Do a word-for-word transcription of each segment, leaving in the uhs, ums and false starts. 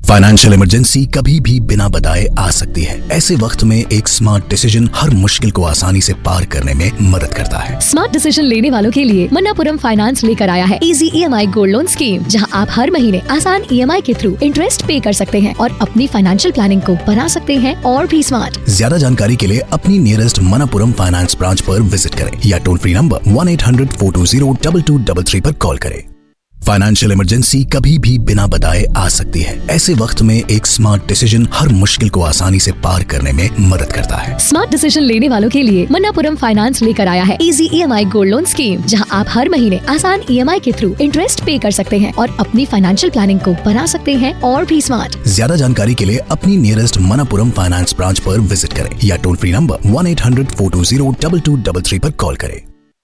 Financial emergency कभी भी बिना बताए आ सकती है। ऐसे वक्त में एक स्मार्ट डिसीजन हर मुश्किल को आसानी से पार करने में मदद करता है। स्मार्ट डिसीजन लेने वालों के लिए मन्नापुरम फाइनेंस लेकर आया है easy EMI gold loan scheme, जहां आप हर महीने आसान ईएमआई के थ्रू इंटरेस्ट पे कर सकते हैं और अपनी फाइनेंशियल प्लानिंग को बना सकते हैं और भी स्मार्ट। ज्यादा जानकारी के लिए अपनी नियरेस्ट मन्नापुरम फाइनेंस ब्रांच पर विजिट करें या toll free number one eight hundred four to zero double two double three पर कॉल करें। फाइनेंशियल इमरजेंसी कभी भी बिना बताए आ सकती है। ऐसे वक्त में एक स्मार्ट डिसीजन हर मुश्किल को आसानी से पार करने में मदद करता है। स्मार्ट डिसीजन लेने वालों के लिए मन्नापुरम फाइनेंस लेकर आया है easy EMI gold loan scheme, जहां आप हर महीने आसान ईएमआई के थ्रू इंटरेस्ट पे कर सकते हैं और अपनी फाइनेंशियल प्लानिंग को बना सकते हैं और भी स्मार्ट। ज्यादा जानकारी के लिए अपनी नियरेस्ट मन्नापुरम फाइनेंस ब्रांच पर विजिट करें या toll free number one eight hundred four to zero double two double three पर कॉल करें।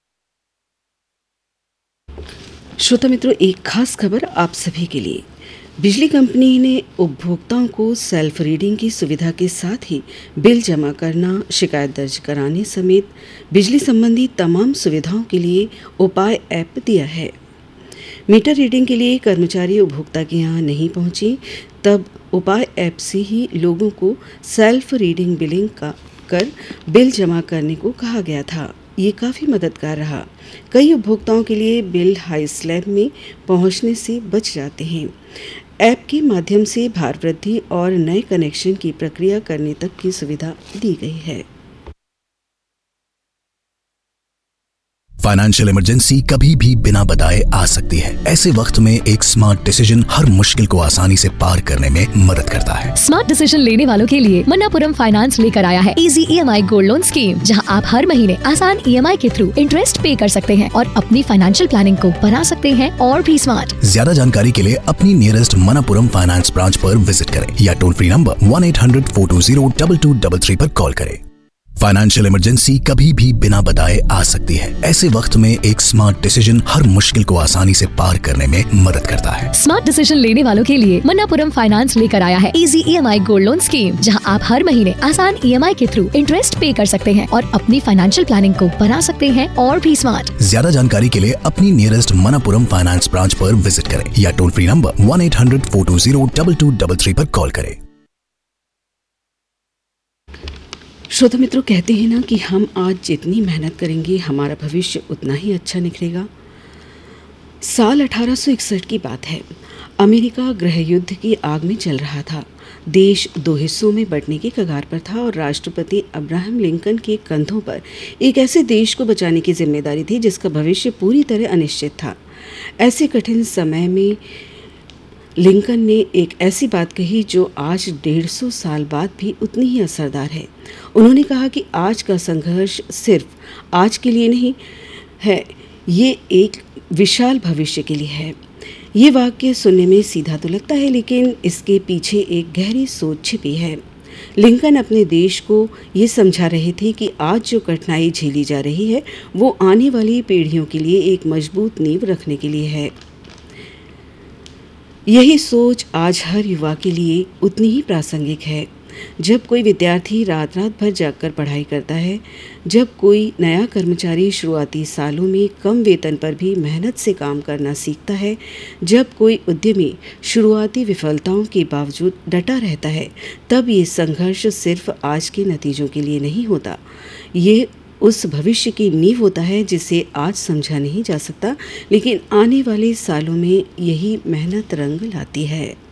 श्रोता मित्रों, एक खास खबर आप सभी के लिए। बिजली कंपनी ने उपभोक्ताओं को सेल्फ रीडिंग की सुविधा के साथ ही बिल जमा करना, शिकायत दर्ज कराने समेत बिजली संबंधी तमाम सुविधाओं के लिए उपाय ऐप दिया है। मीटर रीडिंग के लिए कर्मचारी उपभोक्ता के यहाँ नहीं पहुँची, तब उपाय ऐप से ही लोगों को सेल्फ रीडिंग बिलिंग का कर बिल जमा करने को कहा गया था। ये काफ़ी मददगार रहा। कई उपभोक्ताओं के लिए बिल हाई स्लैब में पहुंचने से बच जाते हैं। ऐप के माध्यम से भार वृद्धि और नए कनेक्शन की प्रक्रिया करने तक की सुविधा दी गई है। फाइनेंशियल इमरजेंसी कभी भी बिना बताए आ सकती है। ऐसे वक्त में एक स्मार्ट डिसीजन हर मुश्किल को आसानी से पार करने में मदद करता है। स्मार्ट डिसीजन लेने वालों के लिए मन्नापुरम फाइनेंस लेकर आया है easy EMI gold loan scheme, जहां आप हर महीने आसान ईएमआई के थ्रू इंटरेस्ट पे कर सकते हैं और अपनी फाइनेंशियल प्लानिंग को बना सकते हैं और भी स्मार्ट। ज्यादा जानकारी के लिए अपनी नियरेस्ट मन्नापुरम फाइनेंस ब्रांच पर विजिट करें या toll free number one eight hundred four to zero double two double three पर कॉल करें। फाइनेंशियल इमरजेंसी कभी भी बिना बताए आ सकती है। ऐसे वक्त में एक स्मार्ट डिसीजन हर मुश्किल को आसानी से पार करने में मदद करता है। स्मार्ट डिसीजन लेने वालों के लिए मन्नापुरम फाइनेंस लेकर आया है easy EMI gold loan scheme, जहां आप हर महीने आसान ईएमआई के थ्रू इंटरेस्ट पे कर सकते हैं और अपनी फाइनेंशियल प्लानिंग को बना सकते हैं और भी स्मार्ट। ज्यादा जानकारी के लिए अपनी नियरेस्ट मन्नापुरम फाइनेंस ब्रांच पर विजिट करें या toll free number one eight hundred four to zero double two double three पर कॉल करें। श्रोता मित्रों, कहते हैं ना कि हम आज जितनी मेहनत करेंगे हमारा भविष्य उतना ही अच्छा निखरेगा। साल अठारह सौ इकसठ की बात है। अमेरिका गृह युद्ध की आग में जल रहा था। देश दो हिस्सों में बंटने के कगार पर था और राष्ट्रपति अब्राहम लिंकन के कंधों पर एक ऐसे देश को बचाने की जिम्मेदारी थी जिसका भविष्य पूरी तरह अनिश्चित था। ऐसे कठिन समय में लिंकन ने एक ऐसी बात कही जो आज डेढ़ सौ साल बाद भी उतनी ही असरदार है। उन्होंने कहा कि आज का संघर्ष सिर्फ आज के लिए नहीं है, ये एक विशाल भविष्य के लिए है। ये वाक्य सुनने में सीधा तो लगता है, लेकिन इसके पीछे एक गहरी सोच छिपी है। लिंकन अपने देश को ये समझा रहे थे कि आज जो कठिनाई झेली जा रही है वो आने वाली पीढ़ियों के लिए एक मजबूत नींव रखने के लिए है। यही सोच आज हर युवा के लिए उतनी ही प्रासंगिक है। जब कोई विद्यार्थी रात रात भर जागकर पढ़ाई करता है, जब कोई नया कर्मचारी शुरुआती सालों में कम वेतन पर भी मेहनत से काम करना सीखता है, जब कोई उद्यमी शुरुआती विफलताओं के बावजूद डटा रहता है, तब ये संघर्ष सिर्फ आज के नतीजों के लिए नहीं होता, ये उस भविष्य की नींव होता है जिसे आज समझा नहीं जा सकता, लेकिन आने वाले सालों में यही मेहनत रंग लाती है।